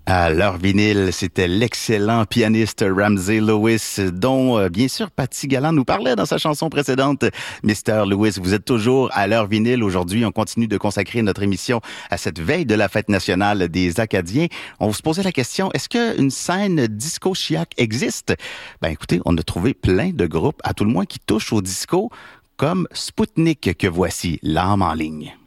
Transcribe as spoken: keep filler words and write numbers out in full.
À l'heure vinyle, c'était l'excellent pianiste Ramsey Lewis, dont, euh, bien sûr, Patty Galland nous parlait dans sa chanson précédente. mister Lewis, vous êtes toujours à l'heure vinyle. Aujourd'hui, on continue de consacrer notre émission à cette veille de la fête nationale des Acadiens. On se posait la question, est-ce qu'une scène disco-chiac existe? Ben écoutez, on a trouvé plein de groupes, à tout le moins, qui touchent au disco, comme Spoutnik, que voici, l'âme en ligne.